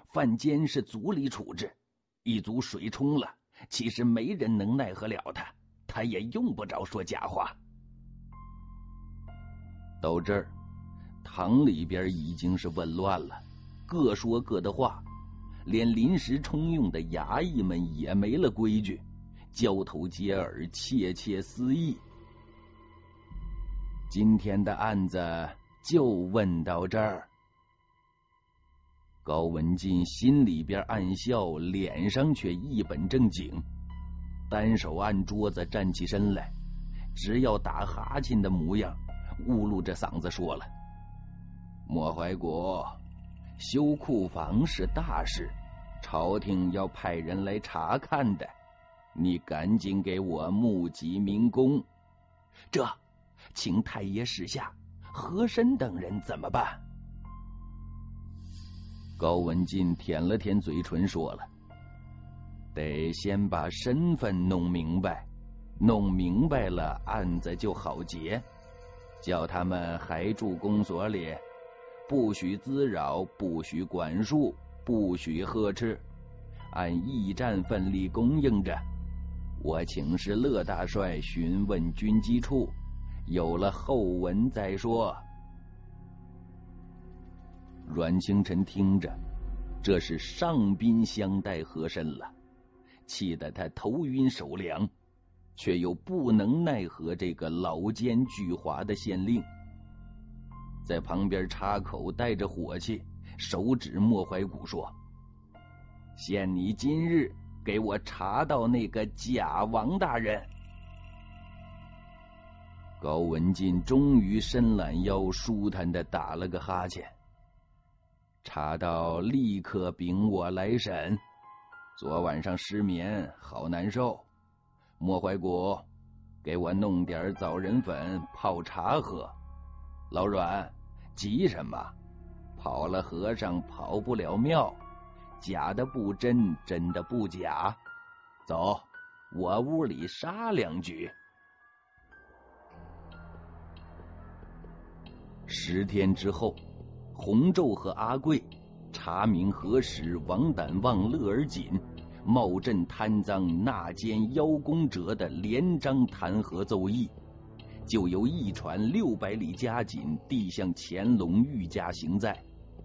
犯奸是族里处置，一族水冲了，其实没人能奈何了他，他也用不着说假话。到这儿，堂里边已经是紊乱了，各说各的话，连临时充用的衙役们也没了规矩，交头接耳，窃窃私议。今天的案子就问到这儿。高文进心里边暗笑，脸上却一本正经，单手按桌子站起身来，只要打哈欠的模样，呜噜着嗓子说了：莫怀古，修库房是大事，朝廷要派人来查看的，你赶紧给我募集民工。这请太爷示下，和珅等人怎么办？高文进舔了舔嘴唇，说了：得先把身份弄明白，弄明白了案子就好结，叫他们还住公所里，不许滋扰，不许管束，不许呵斥，按驿站份例供应着。我请示乐大帅询问军机处，有了后文再说。阮清晨听着，这是上宾相待和珅了，气得他头晕手凉，却又不能奈何这个老奸巨猾的县令，在旁边插口带着火气，手指莫怀古说：限你今日给我查到那个假王大人。高文进终于伸懒腰，舒坦地打了个哈欠。查到立刻禀我来审，昨晚上失眠，好难受。莫怀古，给我弄点枣仁粉泡茶喝。老阮，急什么？跑了和尚跑不了庙，假的不真，真的不假。走，我屋里杀两局。10天之后，洪昼和阿贵查明何使王胆望乐而锦冒朕贪赃纳奸邀功者的连章弹劾奏议，就由驿传600里加紧递向乾隆御驾行在。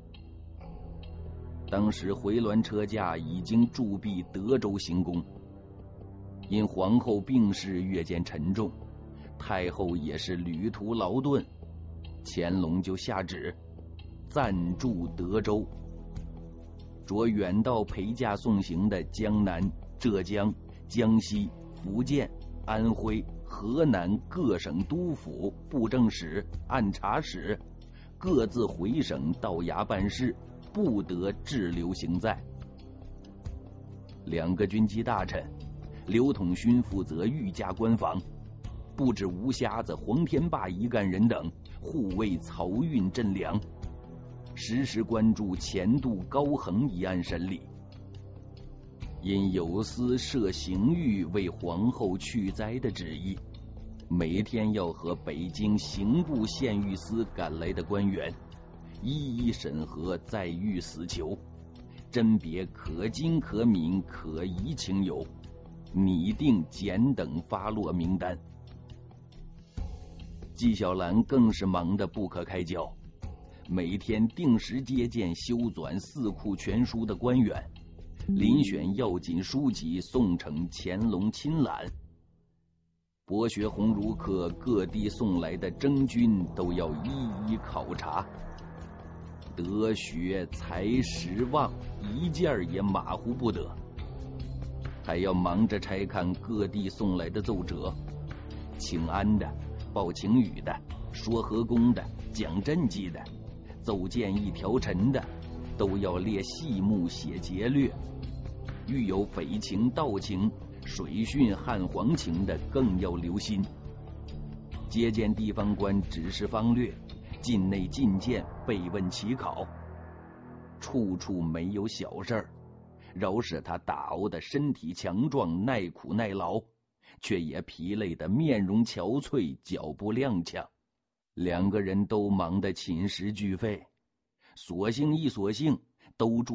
当时回銮车驾已经驻跸德州行宫，因皇后病势越见沉重，太后也是旅途劳顿，乾隆就下旨暂驻德州，着远道陪驾送行的江南、浙江、江西、福建、安徽、河南各省督府、布政使、按察使各自回省到衙办事，不得滞留行在。2个军机大臣，刘统勋负责御驾关防，布置吴瞎子、黄天霸一干人等护卫漕运赈粮，时时关注前度高恒一案审理。因有司设刑狱为皇后去灾的旨意，每天要和北京刑部县狱司赶来的官员一一审核在狱死囚，甄别可经可悯可疑情由，拟定检等发落名单。纪晓岚更是忙得不可开交，每天定时接见修纂四库全书的官员，遴选要紧书籍送呈乾隆亲览。博学鸿儒客各地送来的征军都要一一考察，德学才识望一件也马虎不得，还要忙着拆看各地送来的奏折，请安的、报请语的、说和公的、讲政绩的、奏建议调陈的，都要列细目写节略，遇有匪情盗情、水训汉皇情的更要留心。接见地方官指示方略，境内进谏备问起考，处处没有小事儿，饶使他打熬的身体强壮，耐苦耐劳，却也疲累得面容憔悴，脚步踉跄。2个人都忙得寝食俱废，索性都住